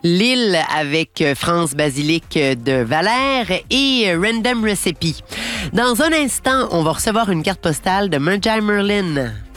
L'île avec France Basilic de Valère et Random Recipe. Dans un instant, on va recevoir une carte postale de Marjae Merlin.